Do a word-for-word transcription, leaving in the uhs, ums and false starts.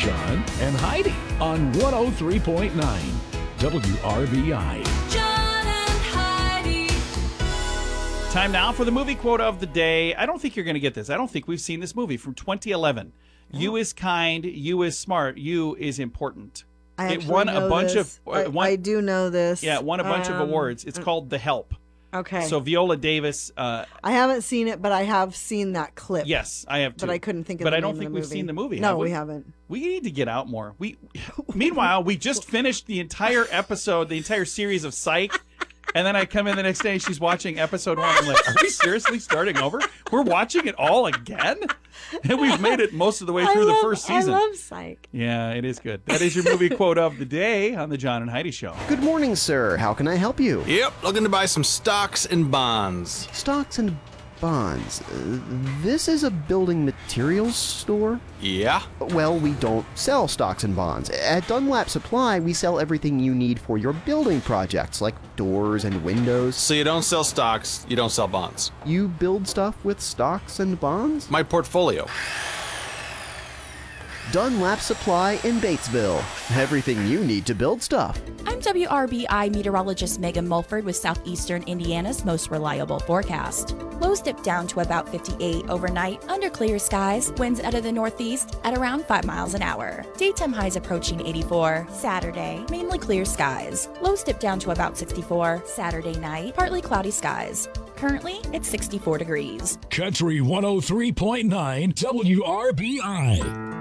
John and Heidi on one oh three point nine W R B I. John and Heidi. Time now for the movie quote of the day. I don't think you're going to get this. I don't think we've seen this movie from twenty eleven. Oh. You is kind, you is smart, you is important. I it won know a bunch this. of. Uh, I, won, I do know this. Yeah, it won a bunch um, of awards. It's called The Help. Okay. So Viola Davis. Uh, I haven't seen it, but I have seen that clip. yes, I have too. But I couldn't think of But the I don't name think of the we've movie. seen the movie. No, have we? we haven't. We need to get out more. We. Meanwhile, we just finished the entire episode, the entire series of Psych. And then I come in the next day and she's watching episode one. I'm like, are we seriously starting over? We're watching it all again? And we've made it most of the way I through love, the first season. I love Psych. Yeah, it is good. That is your movie quote of the day on the John and Heidi Show. Good morning, sir. How can I help you? Yep, looking to buy some stocks and bonds. Stocks and bonds. Uh, this is a building materials store? Yeah? Well, we don't sell stocks and bonds. At Dunlap Supply, we sell everything you need for your building projects, like doors and windows. So you don't sell stocks, you don't sell bonds. You build stuff with stocks and bonds? My portfolio. Dunlap Supply in Batesville. Everything you need to build stuff. I'm W R B I meteorologist Megan Mulford with Southeastern Indiana's most reliable forecast. Lows dip down to about fifty-eight overnight under clear skies, winds out of the northeast at around five miles an hour. Daytime highs approaching eighty-four. Saturday, mainly clear skies. Lows dip down to about sixty-four. Saturday night, partly cloudy skies. Currently, it's sixty-four degrees. Country one oh three point nine W R B I.